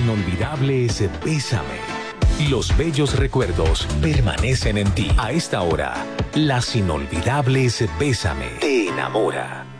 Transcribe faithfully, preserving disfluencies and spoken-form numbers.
inolvidables Bésame. Los bellos recuerdos permanecen en ti. A esta hora, las inolvidables Bésame te enamora.